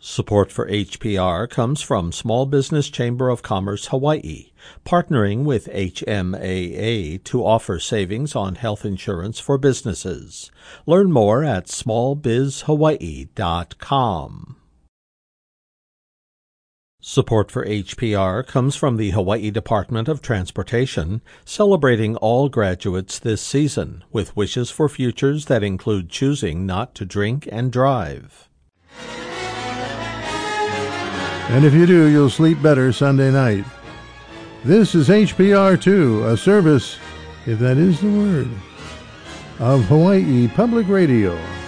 Support for HPR comes from Small Business Chamber of Commerce Hawaii, partnering with HMAA to offer savings on health insurance for businesses. Learn more at smallbizhawaii.com. Support for HPR comes from the Hawaii Department of Transportation, celebrating all graduates this season with wishes for futures that include choosing not to drink and drive. And if you do, you'll sleep better Sunday night. This is HPR2, a service, if that is the word, of Hawaii Public Radio.